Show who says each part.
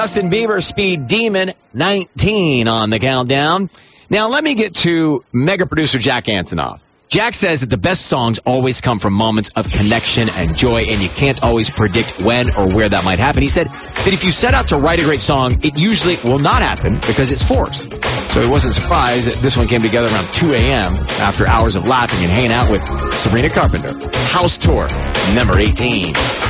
Speaker 1: Justin Bieber, Speed Demon, 19 on the countdown. Now, let me get to mega producer Jack Antonoff. Jack says that the best songs always come from moments of connection and joy, and you can't always predict when or where that might happen. He said that if you set out to write a great song, it usually will not happen because it's forced. So he wasn't surprised that this one came together around 2 a.m. after hours of laughing and hanging out with Sabrina Carpenter. House Tour, number 18.